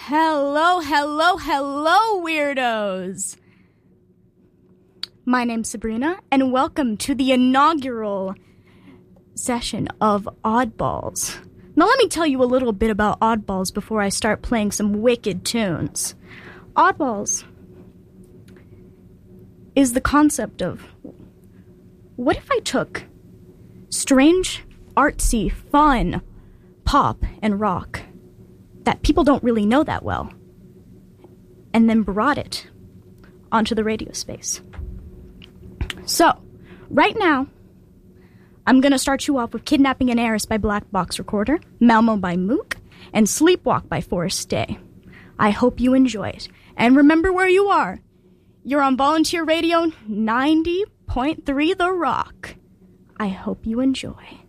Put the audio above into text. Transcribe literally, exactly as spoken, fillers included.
Hello, hello, hello, weirdos! My name's Sabrina, and welcome to the inaugural session of Oddballs. Now let me tell you a little bit about Oddballs before I start playing some wicked tunes. Oddballs is the concept of, what if I took strange, artsy, fun, pop, and rock that people don't really know that well, and then brought it onto the radio space. So, right now, I'm going to start you off with Kidnapping an Heiress by Black Box Recorder, Malmo by Mook, and Sleepwalk by Forrest Day. I hope you enjoy it. And remember where you are. You're on Volunteer Radio ninety point three The Rock. I hope you enjoy.